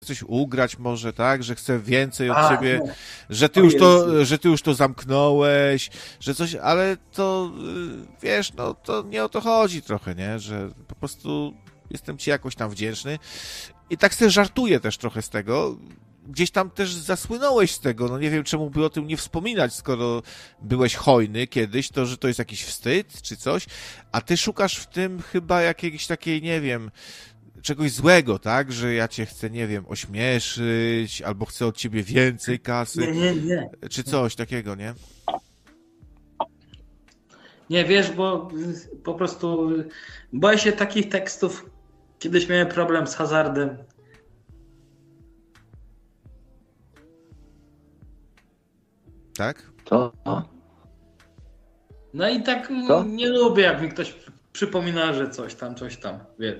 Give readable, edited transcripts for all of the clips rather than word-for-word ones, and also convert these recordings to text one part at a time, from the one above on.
coś ugrać może, tak? Że chce więcej od A, ciebie, no. że ty już to zamknąłeś, że coś, ale to, wiesz, no to nie o to chodzi trochę, nie? Że po prostu jestem ci jakoś tam wdzięczny i tak sobie żartuję też trochę z tego. Gdzieś tam też zasłynąłeś z tego, no nie wiem czemu by o tym nie wspominać, skoro byłeś hojny kiedyś, to że to jest jakiś wstyd czy coś, a ty szukasz w tym chyba jakiejś takiej, nie wiem, czegoś złego, tak? Że ja cię chcę, nie wiem, ośmieszyć, albo chcę od ciebie więcej kasy, Nie. czy coś takiego, nie? Nie, wiesz, bo po prostu boję się takich tekstów. Kiedyś miałem problem z hazardem. Tak? Co? No i tak Co? nie lubię, jak mi ktoś przypomina, że coś tam, wiesz,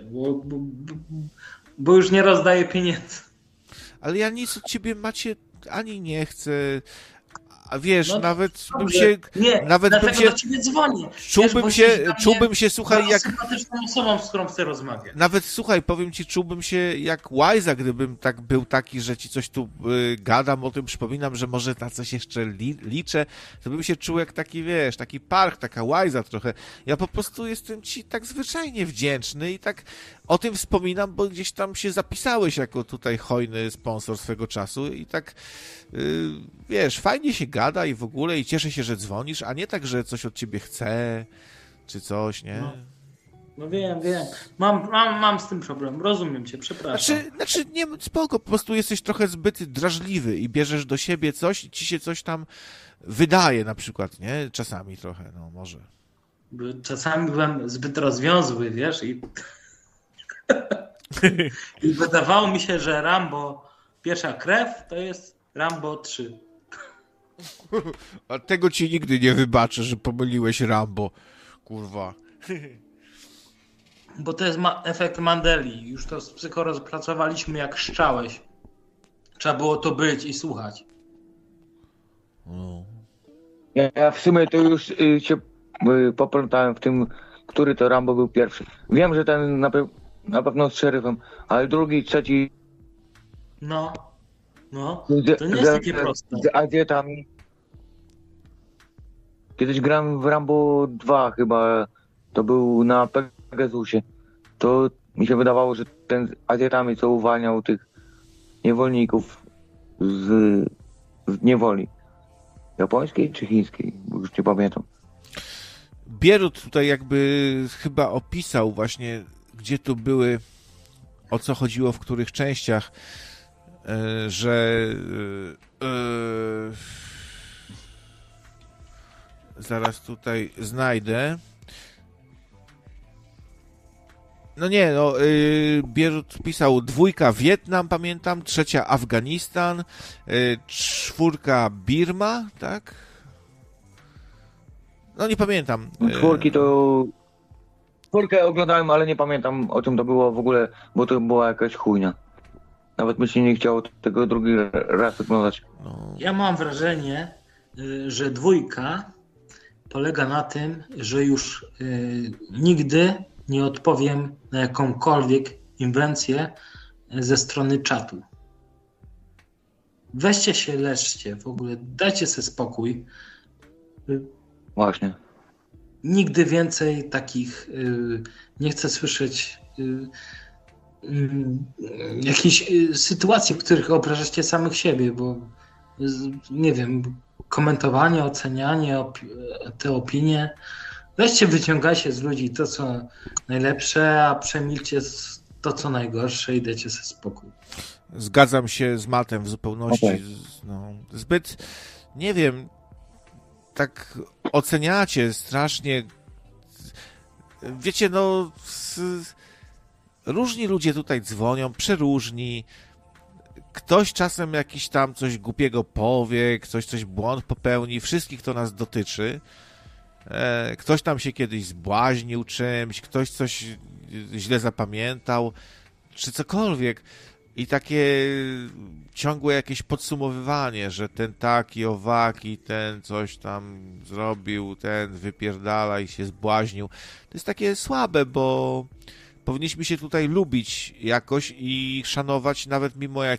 bo już nie rozdaję pieniędzy. Ale ja nic od ciebie, Macie, ani nie chcę, a wiesz, No, nawet bym dobrze. się, Nie, nawet bym dlatego się, do ciebie dzwonię. czułbym Wiesz, się, bo czułbym się, słuchaj, jak, sympatyczną osobą, z którą chcę rozmawiać. nawet, słuchaj, powiem ci, czułbym się jak łajza, gdybym tak był taki, że ci coś tu gadam o tym, przypominam, że może na coś jeszcze liczę, to bym się czuł jak taki, wiesz, taki parch, taka łajza trochę. Ja po prostu jestem ci tak zwyczajnie wdzięczny i tak o tym wspominam, bo gdzieś tam się zapisałeś jako tutaj hojny sponsor swego czasu i tak, wiesz, fajnie się gada i w ogóle i cieszę się, że dzwonisz, a nie tak, że coś od ciebie chcę, czy coś, nie? No wiem. Mam z tym problem. Rozumiem cię, przepraszam. Znaczy nie, spoko, po prostu jesteś trochę zbyt drażliwy i bierzesz do siebie coś i ci się coś tam wydaje na przykład, nie? Czasami trochę, no może. Czasami byłem zbyt rozwiązły, wiesz, i wydawało mi się, że Rambo Pierwsza Krew to jest Rambo 3. A tego ci nigdy nie wybaczę, że pomyliłeś Rambo. Kurwa. Bo to jest efekt Mandeli. Już to z psycho rozpracowaliśmy, jak szczałeś. Trzeba było to być i słuchać. No. Ja w sumie to już się poplątałem w tym, który to Rambo był pierwszy. Wiem, że ten na pewno z szeryfem, ale drugi, trzeci No, to nie jest takie proste. z Azjetami. Kiedyś grałem w Rambo 2 chyba, to był na Pegasusie. To mi się wydawało, że ten z Azjetami, co uwalniał tych niewolników z niewoli. Japońskiej czy chińskiej? Bo już nie pamiętam. Bierut tutaj jakby chyba opisał właśnie, gdzie tu były, o co chodziło, w których częściach, że zaraz tutaj znajdę. No nie, no Bierut pisał 2 Wietnam, pamiętam, 3 Afganistan, 4 Birma, tak? No nie pamiętam. Czwórkę oglądałem, ale nie pamiętam, o czym to było w ogóle, bo to była jakaś chujnia. Nawet mi się nie chciało tego drugi raz oglądać. No. Ja mam wrażenie, że 2 polega na tym, że już nigdy nie odpowiem na jakąkolwiek inwencję ze strony czatu. Weźcie się, leczcie, w ogóle dajcie sobie spokój. Właśnie. Nigdy więcej takich nie chcę słyszeć jakichś sytuacji, w których obrażacie samych siebie, bo nie wiem, komentowanie, ocenianie, te opinie. Weźcie, wyciągajcie z ludzi to, co najlepsze, a przemilczcie to, co najgorsze i dajcie sobie spokój. Zgadzam się z Matem w zupełności. Okay. No, zbyt, nie wiem, tak oceniacie strasznie. Wiecie, no, różni ludzie tutaj dzwonią, przeróżni. Ktoś czasem jakiś tam coś głupiego powie, ktoś coś błąd popełni, wszystkich to nas dotyczy. Ktoś tam się kiedyś zbłaźnił czymś, ktoś coś źle zapamiętał, czy cokolwiek. I takie ciągłe jakieś podsumowywanie, że ten taki, owaki, ten coś tam zrobił, ten wypierdala i się zbłaźnił. To jest takie słabe, bo powinniśmy się tutaj lubić jakoś i szanować nawet mimo